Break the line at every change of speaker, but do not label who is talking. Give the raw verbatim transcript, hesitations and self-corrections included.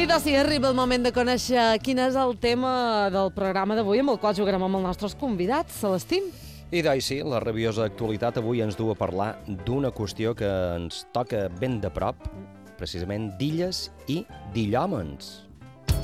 Idò, sí, arriba el moment de conèixer quin és el tema del programa d'avui amb el qual jugarem amb els nostres convidats. Celestín?
I doncs sí, la rabiosa actualitat avui ens du a parlar d'una qüestió que ens toca ben de prop, precisament d'illes i d'illòmens.